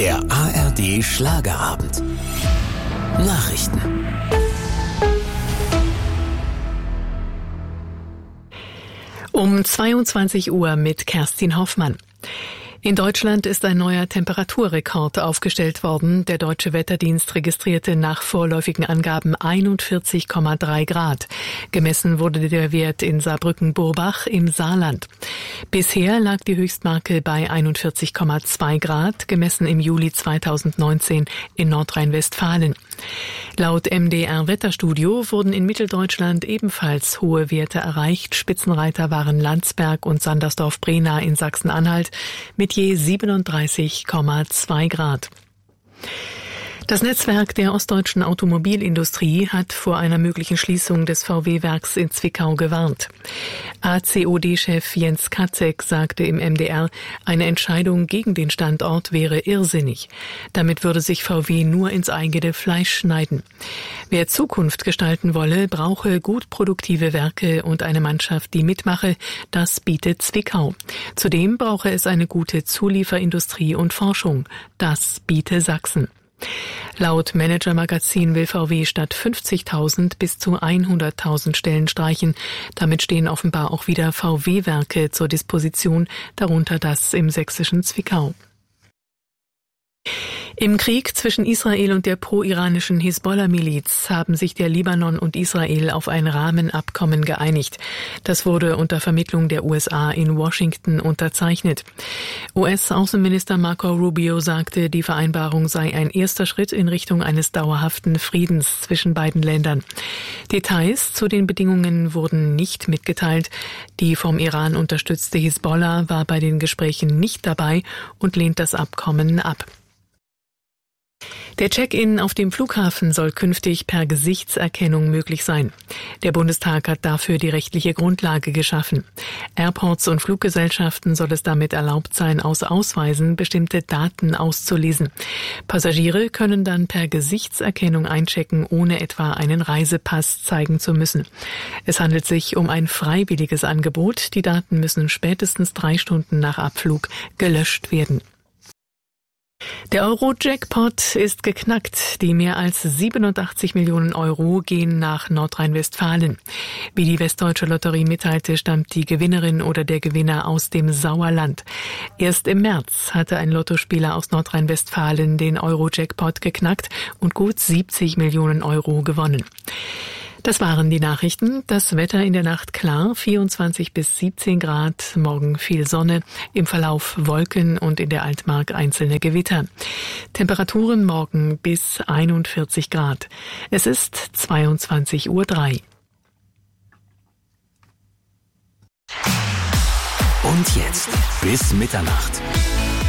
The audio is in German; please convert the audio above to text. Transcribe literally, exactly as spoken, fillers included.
Der A R D Schlagerabend. Nachrichten. Um zweiundzwanzig Uhr mit Kerstin Hoffmann. In Deutschland ist ein neuer Temperaturrekord aufgestellt worden. Der Deutsche Wetterdienst registrierte nach vorläufigen Angaben einundvierzig Komma drei Grad. Gemessen wurde der Wert in Saarbrücken-Burbach im Saarland. Bisher lag die Höchstmarke bei einundvierzig Komma zwei Grad, gemessen im Juli zweitausendneunzehn in Nordrhein-Westfalen. Laut M D R Wetterstudio wurden in Mitteldeutschland ebenfalls hohe Werte erreicht. Spitzenreiter waren Landsberg und Sandersdorf-Brena in Sachsen-Anhalt mit je siebenunddreißig Komma zwei Grad. Das Netzwerk der ostdeutschen Automobilindustrie hat vor einer möglichen Schließung des V W-Werks in Zwickau gewarnt. A C O D-Chef Jens Katzek sagte im M D R, eine Entscheidung gegen den Standort wäre irrsinnig. Damit würde sich V W nur ins eigene Fleisch schneiden. Wer Zukunft gestalten wolle, brauche gut produktive Werke und eine Mannschaft, die mitmache. Das bietet Zwickau. Zudem brauche es eine gute Zulieferindustrie und Forschung. Das biete Sachsen. Laut Manager Magazin will V W statt fünfzigtausend bis zu hunderttausend Stellen streichen. Damit stehen offenbar auch wieder V W-Werke zur Disposition, darunter das im sächsischen Zwickau. Im Krieg zwischen Israel und der pro-iranischen Hisbollah-Miliz haben sich der Libanon und Israel auf ein Rahmenabkommen geeinigt. Das wurde unter Vermittlung der U S A in Washington unterzeichnet. U S-Außenminister Marco Rubio sagte, die Vereinbarung sei ein erster Schritt in Richtung eines dauerhaften Friedens zwischen beiden Ländern. Details zu den Bedingungen wurden nicht mitgeteilt. Die vom Iran unterstützte Hisbollah war bei den Gesprächen nicht dabei und lehnt das Abkommen ab. Der Check-in auf dem Flughafen soll künftig per Gesichtserkennung möglich sein. Der Bundestag hat dafür die rechtliche Grundlage geschaffen. Airports und Fluggesellschaften soll es damit erlaubt sein, aus Ausweisen bestimmte Daten auszulesen. Passagiere können dann per Gesichtserkennung einchecken, ohne etwa einen Reisepass zeigen zu müssen. Es handelt sich um ein freiwilliges Angebot. Die Daten müssen spätestens drei Stunden nach Abflug gelöscht werden. Der Euro-Jackpot ist geknackt. Die mehr als siebenundachtzig Millionen Euro gehen nach Nordrhein-Westfalen. Wie die Westdeutsche Lotterie mitteilte, stammt die Gewinnerin oder der Gewinner aus dem Sauerland. Erst im März hatte ein Lottospieler aus Nordrhein-Westfalen den Euro-Jackpot geknackt und gut siebzig Millionen Euro gewonnen. Das waren die Nachrichten. Das Wetter in der Nacht klar, vierundzwanzig bis siebzehn Grad, morgen viel Sonne, im Verlauf Wolken und in der Altmark einzelne Gewitter. Temperaturen morgen bis einundvierzig Grad. Es ist zweiundzwanzig Uhr drei. Und jetzt bis Mitternacht.